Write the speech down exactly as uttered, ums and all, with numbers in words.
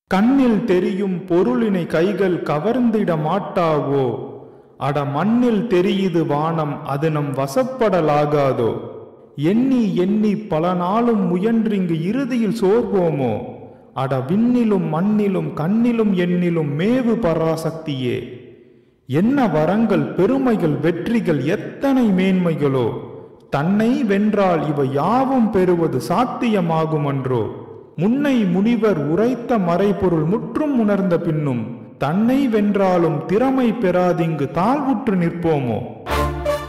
கண்ணில் தெரியும் பொருளினை கைகள் கவர்ந்திட மாட்டாவோ. அட மண்ணில் தெரியுது வானம், அது நம் வசப்படலாகாதோ. எண்ணி எண்ணி பல நாளும் முயன்றிங்கு இறுதியில் சோர்வோமோ. அட விண்ணிலும் மண்ணிலும் கண்ணிலும் எண்ணிலும் மேவு பராசக்தியே. என்ன வரங்கள், பெருமைகள், வெற்றிகள், எத்தனை மேன்மைகளோ. தன்னை வென்றால் இவை யாவும் பெறுவது சாத்தியமாகுமன்றோ. முன்னை முனிவர் உரைத்த மறைபொருள் முற்றும் உணர்ந்த பின்னும் தன்னை வென்றாலும் திறமை பெறாதிங்கு தாழ்வுற்று நிற்போமோ.